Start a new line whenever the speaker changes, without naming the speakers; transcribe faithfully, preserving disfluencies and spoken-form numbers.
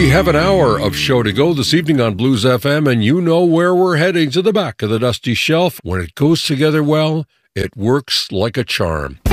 We have an hour of show to go this evening on Blues F M, and you know where we're heading, to the back of the dusty shelf. When it goes together well, it works like a charm.